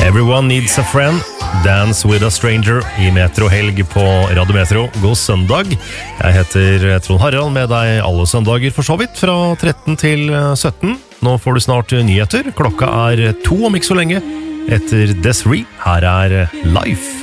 Everyone Needs a Friend, Dance with a Stranger I Metro-helg på Radio Metro. God søndag. Jeg heter Trond Harald, med deg alle søndager for så vidt, fra 13 til 17. Nå får du snart nyheter. Klokka 2 om ikke så lenge. Etter Desiree, her Life.